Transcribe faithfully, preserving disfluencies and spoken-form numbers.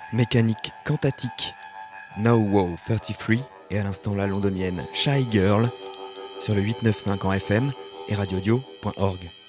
Mécanique cantatique, Now Wow trente-trois et à l'instant la londonienne Shy Girl sur le huit cent quatre-vingt-quinze en F M et radiodio point org.